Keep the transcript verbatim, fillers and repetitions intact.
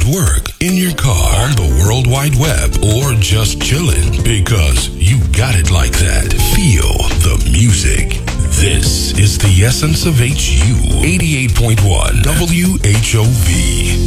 work, in your car, on the World Wide Web, or just chilling. Because you got it like that. Feel the music. This is the essence of H U eighty-eight point one W H O V.